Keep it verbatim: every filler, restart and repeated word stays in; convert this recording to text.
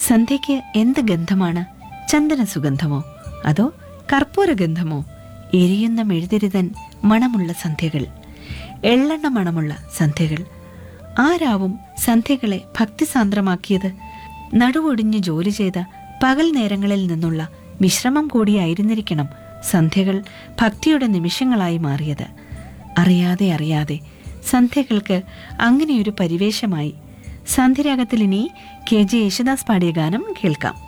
സന്ധ്യയ്ക്ക് എന്ത് ഗന്ധമാണ്? ചന്ദന സുഗന്ധമോ അതോ കർപ്പൂരഗന്ധമോ? എരിയുന്ന മെഴുതിരിതൻ മണമുള്ള സന്ധ്യകൾ, എള്ളെണ്ണ മണമുള്ള സന്ധ്യകൾ. ആരാവും സന്ധ്യകളെ ഭക്തിസാന്ദ്രമാക്കിയത്? നടുവൊടിഞ്ഞ് ജോലി ചെയ്ത പകൽ നേരങ്ങളിൽ നിന്നുള്ള വിശ്രമം കൂടിയായിരുന്നിരിക്കണം സന്ധ്യകൾ ഭക്തിയുടെ നിമിഷങ്ങളായി മാറിയത്. അറിയാതെ അറിയാതെ സന്ധ്യകൾക്ക് അങ്ങനെയൊരു പരിവേഷമായി. സന്ധ്യരാഗത്തിൽ ഇനി കെ ജെ യേശുദാസ് പാടിയ ഗാനം കേൾക്കാം.